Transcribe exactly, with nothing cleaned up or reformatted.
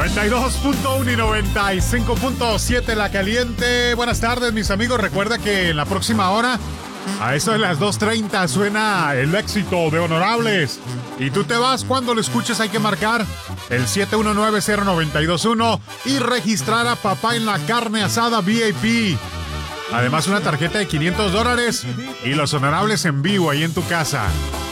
noventa y dos punto uno y noventa y cinco punto siete La Caliente. Buenas tardes, mis amigos. Recuerda que en la próxima hora, a eso de las dos treinta, suena el éxito de Honorables. Y tú te vas, cuando lo escuches hay que marcar el siete uno nueve cero nueve dos uno y registrar a Papá en la Carne Asada V I P. Además, una tarjeta de quinientos dólares y los Honorables en vivo ahí en tu casa.